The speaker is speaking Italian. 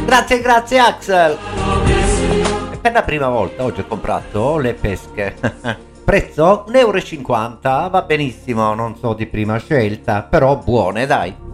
Grazie Axel. E per la prima volta oggi ho comprato le pesche. Prezzo 1,50 €, va benissimo, non so di prima scelta, però buone dai.